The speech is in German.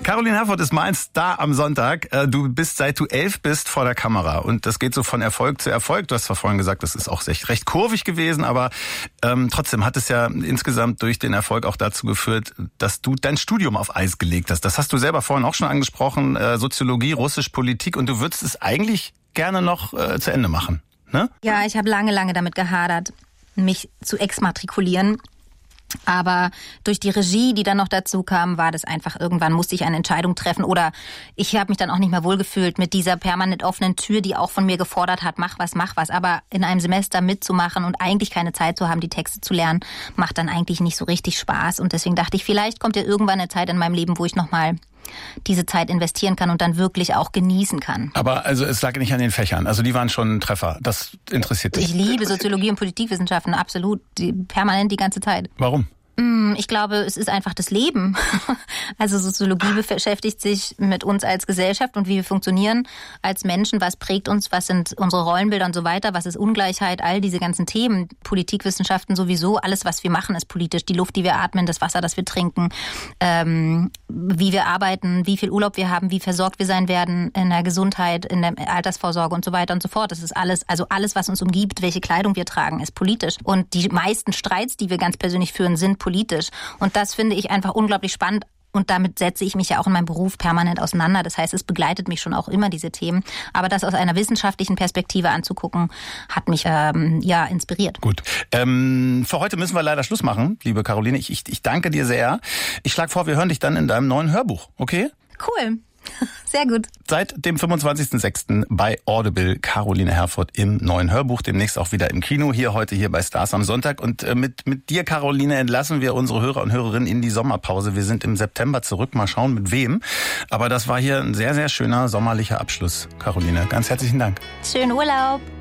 Caroline Herfurth ist mein Star am Sonntag. Du bist, seit du 11 bist, vor der Kamera. Und das geht so von Erfolg zu Erfolg. Du hast zwar vorhin gesagt, das ist auch recht kurvig gewesen, aber trotzdem hat es ja insgesamt durch den Erfolg auch dazu geführt, dass du dein Studium auf Eis gelegt hast. Das hast du selber vorhin auch schon angesprochen. Soziologie, Russisch, Politik. Und du würdest es eigentlich gerne noch zu Ende machen, ne? Ja, ich habe lange damit gehadert, mich zu exmatrikulieren. Aber durch die Regie, die dann noch dazu kam, war das einfach, irgendwann musste ich eine Entscheidung treffen. Oder ich habe mich dann auch nicht mehr wohlgefühlt mit dieser permanent offenen Tür, die auch von mir gefordert hat, mach was. Aber in einem Semester mitzumachen und eigentlich keine Zeit zu haben, die Texte zu lernen, macht dann eigentlich nicht so richtig Spaß. Und deswegen dachte ich, vielleicht kommt ja irgendwann eine Zeit in meinem Leben, wo ich nochmal diese Zeit investieren kann und dann wirklich auch genießen kann. Aber also es lag nicht an den Fächern. Also die waren schon ein Treffer. Das interessiert dich. Ich liebe Soziologie und Politikwissenschaften, absolut, permanent die ganze Zeit. Warum? Ich glaube, es ist einfach das Leben. Also Soziologie beschäftigt sich mit uns als Gesellschaft und wie wir funktionieren als Menschen. Was prägt uns? Was sind unsere Rollenbilder und so weiter? Was ist Ungleichheit? All diese ganzen Themen. Politikwissenschaften sowieso. Alles, was wir machen, ist politisch. Die Luft, die wir atmen, das Wasser, das wir trinken, wie wir arbeiten, wie viel Urlaub wir haben, wie versorgt wir sein werden in der Gesundheit, in der Altersvorsorge und so weiter und so fort. Das ist alles, also alles, was uns umgibt, welche Kleidung wir tragen, ist politisch. Und die meisten Streits, die wir ganz persönlich führen, sind politisch. Und das finde ich einfach unglaublich spannend. Und damit setze ich mich ja auch in meinem Beruf permanent auseinander. Das heißt, es begleitet mich schon auch immer, diese Themen. Aber das aus einer wissenschaftlichen Perspektive anzugucken, hat mich inspiriert. Gut. Für heute müssen wir leider Schluss machen, liebe Caroline. Ich danke dir sehr. Ich schlage vor, wir hören dich dann in deinem neuen Hörbuch, okay? Cool. Sehr gut. Seit dem 25.06. bei Audible Caroline Herfurth im neuen Hörbuch, demnächst auch wieder im Kino, heute bei Stars am Sonntag. Und mit dir, Caroline, entlassen wir unsere Hörer und Hörerinnen in die Sommerpause. Wir sind im September zurück, mal schauen mit wem. Aber das war hier ein sehr, sehr schöner sommerlicher Abschluss, Caroline. Ganz herzlichen Dank. Schönen Urlaub.